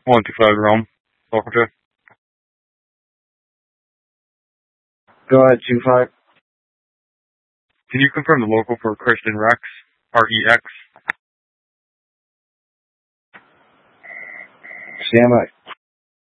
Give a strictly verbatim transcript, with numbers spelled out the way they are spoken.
one two five Rome. Welcome to. Go ahead, two five. Can you confirm the local for Christian Rex? R E X? Stand by.